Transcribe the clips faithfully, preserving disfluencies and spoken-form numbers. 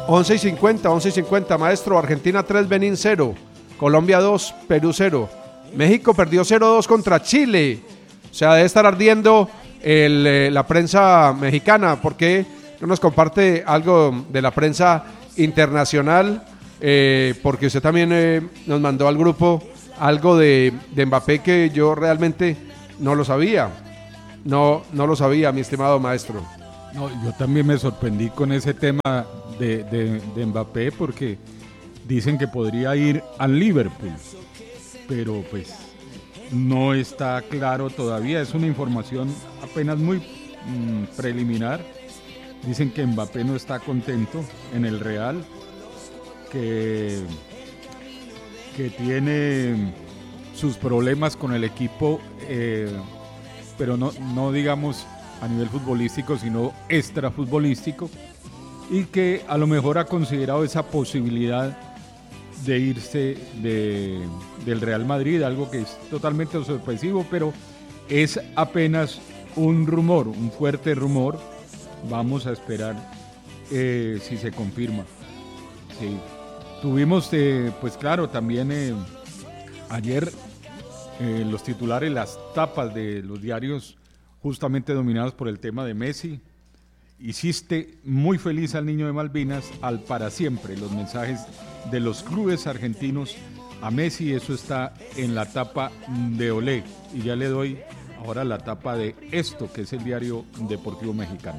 once y cincuenta, once y cincuenta, maestro. Argentina tres, Benín cero. Colombia dos, Perú cero. México perdió cero dos contra Chile. O sea, debe estar ardiendo el, eh, la prensa mexicana. ¿Por qué no nos comparte algo de la prensa internacional? Eh, porque usted también eh, nos mandó al grupo algo de, de Mbappé que yo realmente no lo sabía. No, no lo sabía, mi estimado maestro. No, yo también me sorprendí con ese tema de, de, de Mbappé porque dicen que podría ir al Liverpool, pero pues no está claro todavía, es una información apenas muy mmm, preliminar. Dicen que Mbappé no está contento en el Real, que, que tiene sus problemas con el equipo, eh, pero no, no digamos a nivel futbolístico, sino extrafutbolístico, y que a lo mejor ha considerado esa posibilidad de irse de, del Real Madrid, algo que es totalmente sorpresivo, pero es apenas un rumor, un fuerte rumor. Vamos a esperar eh, si se confirma. Sí. Tuvimos, eh, pues claro, también eh, ayer eh, los titulares, las tapas de los diarios justamente dominados por el tema de Messi. Hiciste muy feliz al niño de Malvinas, al para siempre, los mensajes de los clubes argentinos a Messi, eso está en la tapa de Olé. Y ya le doy ahora la tapa de esto, que es el diario deportivo mexicano.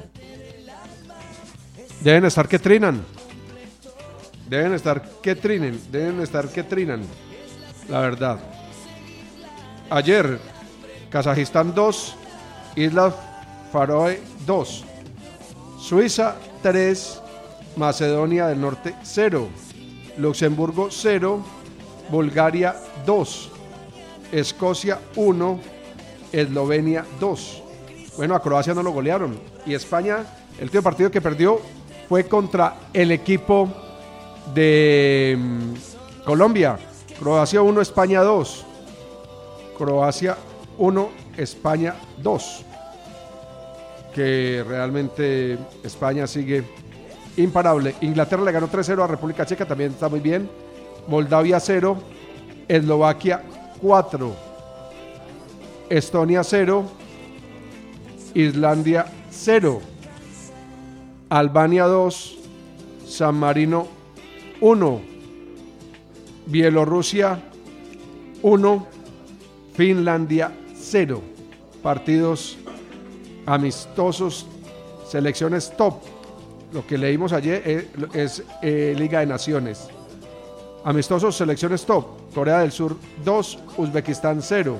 Deben estar que trinan. Deben estar que trinen. Deben estar que trinan. La verdad. Ayer, Kazajistán dos, Islas Faroe dos, Suiza tres, Macedonia del Norte cero, Luxemburgo cero, Bulgaria dos, Escocia uno, Eslovenia dos. Bueno, a Croacia no lo golearon. Y España, el último partido que perdió fue contra el equipo de um, Colombia. Croacia uno, España dos. Croacia uno, España dos. Que realmente España sigue imparable. Inglaterra le ganó tres cero a República Checa, también está muy bien. Moldavia cero, Eslovaquia cuatro, Estonia cero, Islandia cero, Albania dos, San Marino uno, Bielorrusia uno, Finlandia cero. Partidos amistosos, selecciones top. Lo que leímos ayer es, es eh, Liga de Naciones. Amistosos, selecciones top. Corea del Sur dos, Uzbekistán cero,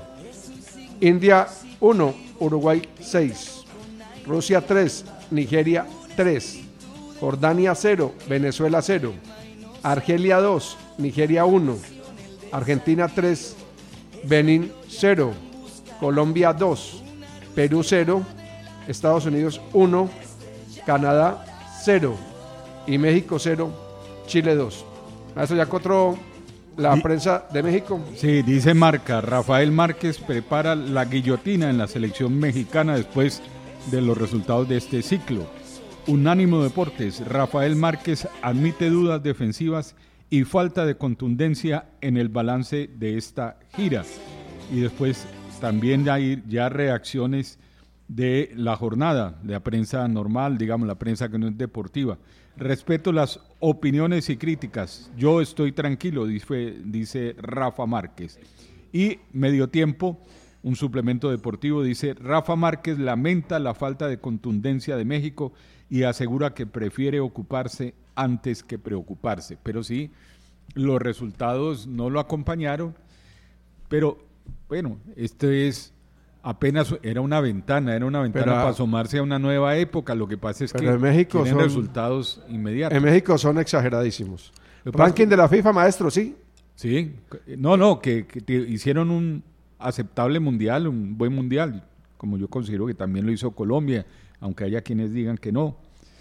India uno, Uruguay seis, Rusia tres, Nigeria tres, Jordania cero, Venezuela cero, Argelia dos, Nigeria uno, Argentina tres, Benín cero, Colombia dos, Perú cero, Estados Unidos uno, Canadá cero y México cero, Chile dos. Eso ya encontró la Di- prensa de México. Sí, dice Marca, Rafael Márquez prepara la guillotina en la selección mexicana después de los resultados de este ciclo. Unánimo Deportes, Rafael Márquez admite dudas defensivas y falta de contundencia en el balance de esta gira. Y después también hay ya reacciones de la jornada, de la prensa normal, digamos, la prensa que no es deportiva. Respeto las opiniones y críticas, yo estoy tranquilo, dice, dice Rafa Márquez. Y Medio Tiempo, un suplemento deportivo, dice: Rafa Márquez lamenta la falta de contundencia de México y asegura que prefiere ocuparse antes que preocuparse. Pero sí, los resultados no lo acompañaron, pero bueno, esto es apenas, era una ventana, era una ventana pero, para asomarse a una nueva época. Lo que pasa es que en México tienen son, resultados inmediatos. En México son exageradísimos. Ranking de la FIFA, maestro, ¿sí? Sí, no, no, que, que hicieron un aceptable mundial, un buen mundial, como yo considero que también lo hizo Colombia, aunque haya quienes digan que no.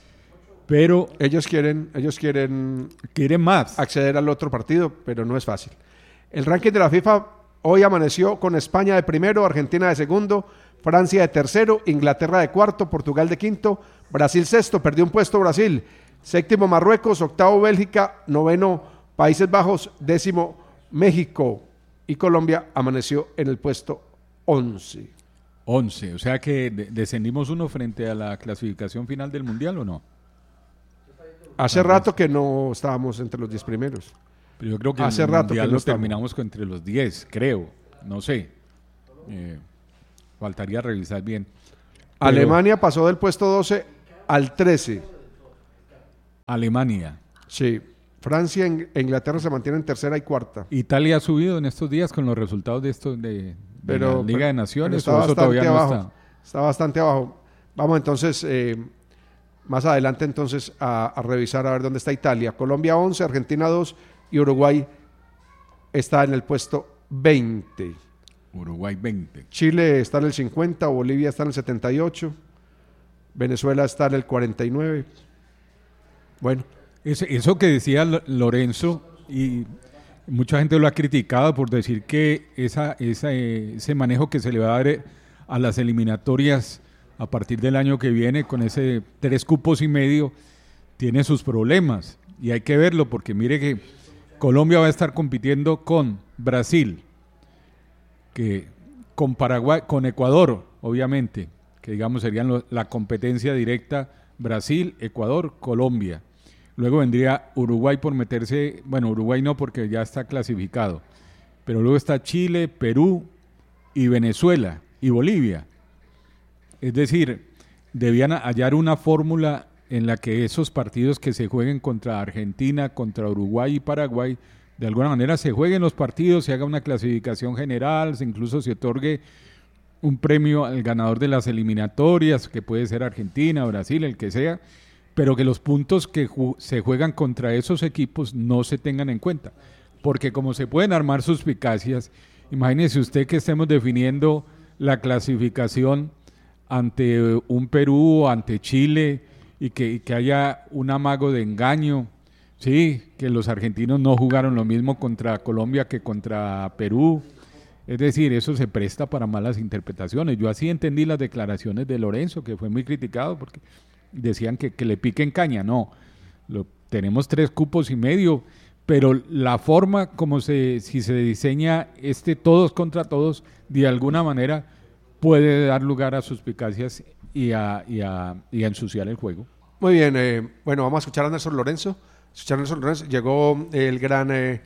Pero ellos quieren, ellos quieren, quieren más, acceder al otro partido, pero no es fácil. El ranking de la FIFA hoy amaneció con España de primero, Argentina de segundo, Francia de tercero, Inglaterra de cuarto, Portugal de quinto, Brasil sexto, perdió un puesto Brasil, Séptimo Marruecos, octavo Bélgica, noveno Países Bajos, décimo México y Colombia amaneció en el puesto once. once, o sea que de- descendimos uno frente a la clasificación final del Mundial, ¿o no? Hace rato que no estábamos entre los diez primeros. Pero yo creo que Hace el rato Mundial que no lo estamos. terminamos con entre los diez, creo, no sé. Eh, faltaría revisar bien. Pero Alemania pasó del puesto doce al trece. Alemania. Sí. Francia e Inglaterra se mantienen tercera y cuarta. Italia ha subido en estos días con los resultados de esto de, de Pero, la Liga pero- de Naciones, pero o está eso todavía bastante no abajo. está. Está bastante abajo. Vamos entonces, eh, más adelante entonces a, a revisar a ver dónde está Italia. Colombia once, Argentina dos y Uruguay está en el puesto veinte. Uruguay veinte. Chile está en el cincuenta, Bolivia está en el setenta y ocho, Venezuela está en el cuarenta y nueve. Bueno, Eso, eso que decía Lo- Lorenzo, y mucha gente lo ha criticado por decir que esa, esa, eh, ese manejo que se le va a dar eh, a las eliminatorias a partir del año que viene, con ese tres cupos y medio, tiene sus problemas. Y hay que verlo porque mire que Colombia va a estar compitiendo con Brasil, que con Paraguay, con Ecuador, obviamente, que digamos serían lo- la competencia directa Brasil, Ecuador, Colombia. Luego vendría Uruguay por meterse, bueno, Uruguay no porque ya está clasificado, pero luego está Chile, Perú y Venezuela y Bolivia. Es decir, debían hallar una fórmula en la que esos partidos que se jueguen contra Argentina, contra Uruguay y Paraguay, de alguna manera se jueguen los partidos, se haga una clasificación general, se incluso se otorgue un premio al ganador de las eliminatorias, que puede ser Argentina, Brasil, el que sea, pero que los puntos que ju- se juegan contra esos equipos no se tengan en cuenta. Porque como se pueden armar suspicacias, imagínese usted que estemos definiendo la clasificación ante un Perú, ante Chile, y que, y que haya un amago de engaño. Sí, que los argentinos no jugaron lo mismo contra Colombia que contra Perú. Es decir, eso se presta para malas interpretaciones. Yo así entendí las declaraciones de Lorenzo, que fue muy criticado porque decían que, que le piquen caña. No, lo, tenemos tres cupos y medio, pero la forma como se, si se diseña este todos contra todos, de alguna manera puede dar lugar a suspicacias y a, y a, y a ensuciar el juego. muy bien. eh, bueno, vamos a escuchar a Nelson Lorenzo. Escuchar a Nelson Lorenzo. Llegó el gran eh,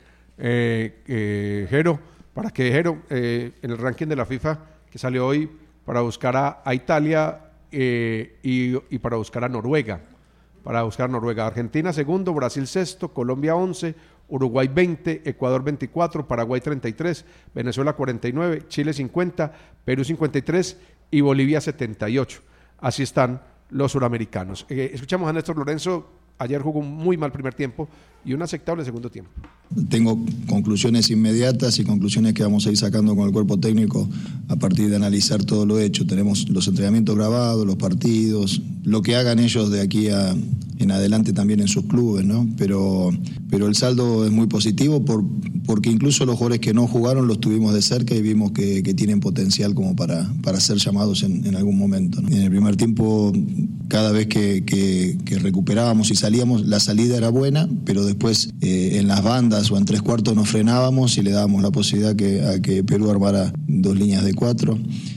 eh, eh, Jero, para que Jero, eh, en el ranking de la FIFA que salió hoy, para buscar a, a Italia eh, y, y para buscar a Noruega. Para buscar a Noruega. Argentina segundo, Brasil sexto, Colombia once, Uruguay veinte, Ecuador veinticuatro, Paraguay treinta y tres, Venezuela cuarenta y nueve, Chile cincuenta, Perú cincuenta y tres y Bolivia setenta y ocho. Así están los suramericanos. Eh, escuchamos a Néstor Lorenzo. Ayer jugó un muy mal primer tiempo y un aceptable segundo tiempo. Tengo conclusiones inmediatas y conclusiones que vamos a ir sacando con el cuerpo técnico a partir de analizar todo lo hecho. Tenemos los entrenamientos grabados, los partidos, lo que hagan ellos de aquí a, en adelante también en sus clubes, ¿no? Pero, pero el saldo es muy positivo por, porque incluso los jugadores que no jugaron los tuvimos de cerca y vimos que, que tienen potencial como para, para ser llamados en, en algún momento, ¿no? En el primer tiempo, cada vez que, que, que recuperábamos y salíamos, la salida era buena, pero después eh, en las bandas o en tres cuartos nos frenábamos y le dábamos la posibilidad que, a que Perú armara dos líneas de cuatro.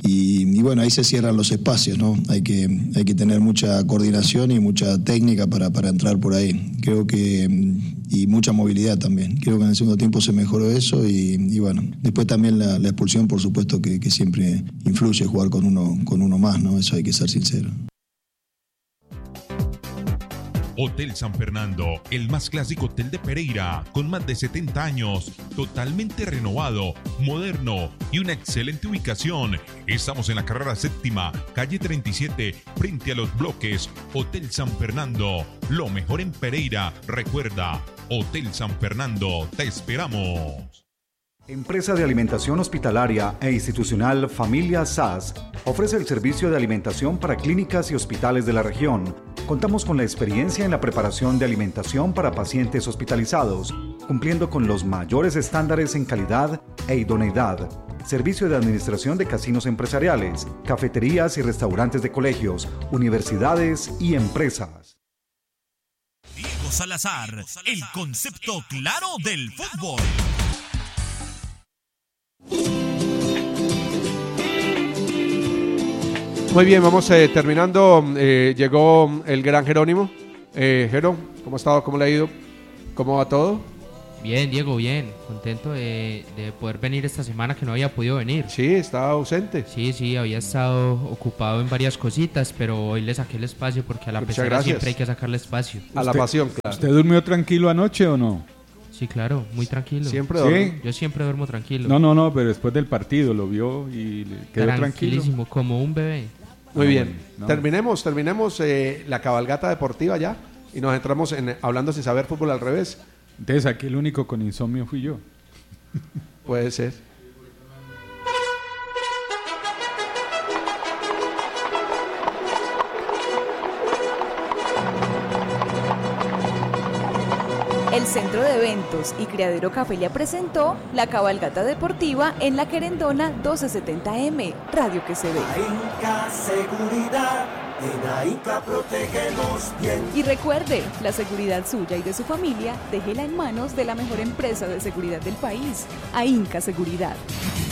Y, y bueno, ahí se cierran los espacios, ¿no? Hay que, hay que tener mucha coordinación y mucha técnica para, para entrar por ahí. Creo que, y mucha movilidad también. Creo que en el segundo tiempo se mejoró eso y, y bueno, después también la, la expulsión, por supuesto que, que siempre influye jugar con uno, con uno más, ¿no? Eso hay que ser sincero. Hotel San Fernando, el más clásico hotel de Pereira, con más de setenta años, totalmente renovado, moderno y una excelente ubicación. Estamos en la carrera séptima, calle treinta y siete, frente a los bloques. Hotel San Fernando, lo mejor en Pereira. Recuerda, Hotel San Fernando, te esperamos. Empresa de Alimentación Hospitalaria e Institucional Familia S A S ofrece el servicio de alimentación para clínicas y hospitales de la región. Contamos con la experiencia en la preparación de alimentación para pacientes hospitalizados, cumpliendo con los mayores estándares en calidad e idoneidad. Servicio de administración de casinos empresariales, cafeterías y restaurantes de colegios, universidades y empresas. Salazar, el concepto claro del fútbol. Muy bien, vamos eh, terminando. Eh, llegó el gran Jerónimo. Eh, Jero, ¿cómo ha estado? ¿Cómo le ha ido? ¿Cómo va todo? Bien, Diego, bien. Contento de, de poder venir esta semana que no había podido venir. Sí, estaba ausente. Sí, sí, había estado ocupado en varias cositas, pero hoy le saqué el espacio porque a la Muchas pecera gracias. siempre hay que sacarle espacio. A la pasión, claro. ¿Usted durmió tranquilo anoche o no? Sí, claro, muy tranquilo. Siempre ¿Sí? duerme. Yo siempre duermo tranquilo. No, no, no, pero después del partido lo vio y le quedó tranquilo. Tranquilísimo, como un bebé. Muy Ah, bien. bueno, no. Terminemos, terminemos eh, la cabalgata deportiva ya y nos entramos en hablando sin saber fútbol al revés. Entonces aquí el único con insomnio fui yo. Puede ser. El Centro de Eventos y Criadero Cafelia presentó la cabalgata deportiva en la Querendona doce setenta eme, Radio que se ve. AINCA Seguridad, en AINCA protegemos bien. Y recuerde, la seguridad suya y de su familia, déjela en manos de la mejor empresa de seguridad del país, AINCA Seguridad.